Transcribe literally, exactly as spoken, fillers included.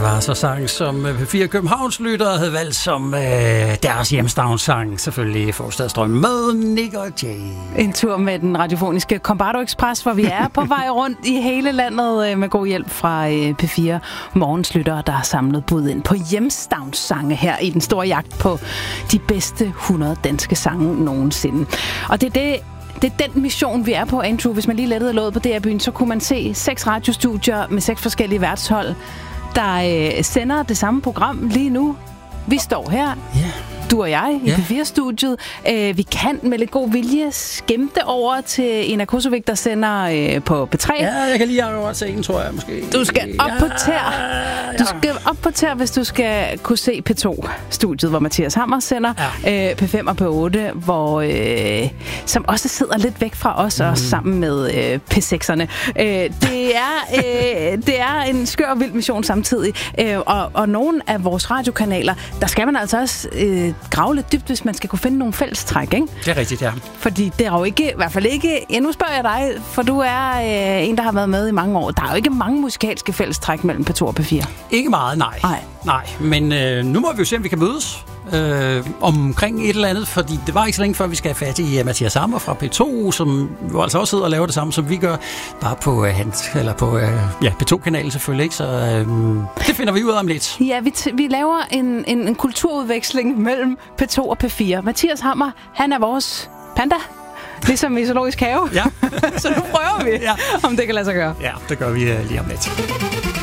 Det var så sang, som P fire Københavns lyttere havde valgt som øh, deres hjemstavnssang, selvfølgelig Forstadsdrøm med Nick og Jay. En tur med den radiofoniske Combardo Express, hvor vi er på vej rundt i hele landet øh, med god hjælp fra øh, P fire Morgens lyttere, der har samlet bud ind på hjemstavnssange her i den store jagt på de bedste hundrede danske sange nogensinde. Og det er det, Det er den mission, vi er på, Andrew. Hvis man lige lettede låget på D R-byen, så kunne man se seks radiostudier med seks forskellige værtshold, der øh, sender det samme program lige nu. Vi står her, yeah. du og jeg, i yeah. P fire-studiet. Øh, vi kan med lidt god vilje skæmte over til Ina Kosovik, der sender øh, på P tre. Ja, jeg kan lige over til en, tror jeg måske. Du skal op ja, på tær. Du skal op på tær, hvis du skal kunne se P to-studiet, hvor Mathias Hammer sender. Ja. Øh, P fem og P otte, hvor, øh, som også sidder lidt væk fra os, mm. og sammen med øh, P sekserne. Øh, det, er, øh, det er en skør og vild mission samtidig. Øh, og, og nogle af vores radiokanaler, der skal man altså også øh, grave lidt dybt, hvis man skal kunne finde nogle fællestræk, ikke? Det er rigtigt, ja. Fordi det er jo ikke, i hvert fald ikke, ja, nu spørger jeg dig, for du er øh, en, der har været med i mange år. Der er jo ikke mange musikalske fællestræk mellem P to og P fire. Ikke meget, nej. Nej. Nej, men øh, nu må vi jo se, om vi kan mødes øh, omkring et eller andet, fordi det var ikke så længe før, vi skal have fat i uh, Mathias Hammer fra P to, som jo altså også sidder og laver det samme, som vi gør, bare på, uh, hans, eller på uh, ja, P to-kanalen selvfølgelig, ikke? Så øh, det finder vi ud af om lidt. Ja, vi, t- vi laver en, en, en kulturudveksling mellem P to og P fire. Mathias Hammer, han er vores panda. Ligesom i Zoologisk Have. Ja. Så nu prøver vi, ja. om det kan lade sig gøre. Ja, det gør vi uh, lige om lidt.